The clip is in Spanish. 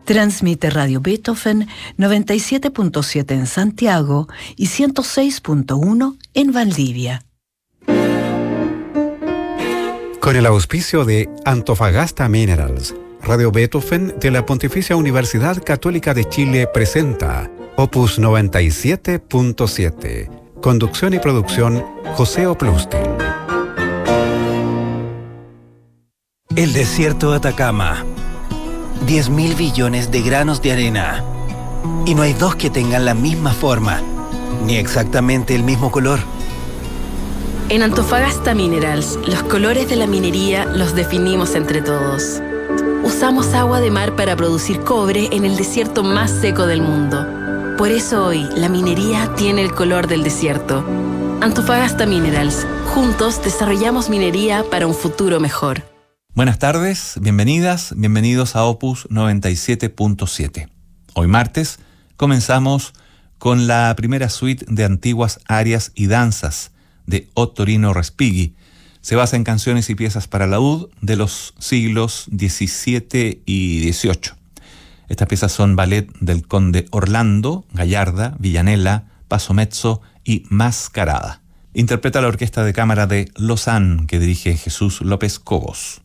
Transmite Radio Beethoven 97.7 en Santiago y 106.1 en Valdivia. Con el auspicio de Antofagasta Minerals, Radio Beethoven de la Pontificia Universidad Católica de Chile presenta Opus 97.7. Conducción y producción José Oplustin. El desierto de Atacama. 10.000 billones de granos de arena. Y no hay dos que tengan la misma forma, ni exactamente el mismo color. En Antofagasta Minerals, los colores de la minería los definimos entre todos. Usamos agua de mar para producir cobre en el desierto más seco del mundo. Por eso hoy, la minería tiene el color del desierto. Antofagasta Minerals. Juntos desarrollamos minería para un futuro mejor. Buenas tardes, bienvenidas, bienvenidos a Opus 97.7. Hoy martes comenzamos con la primera suite de antiguas arias y danzas de Ottorino Respighi. Se basa en canciones y piezas para laúd de los siglos XVII y XVIII. Estas piezas son ballet del conde Orlando, Gallarda, Villanella, Paso Mezzo y Mascarada. Interpreta la Orquesta de Cámara de Lausanne, que dirige Jesús López Cobos.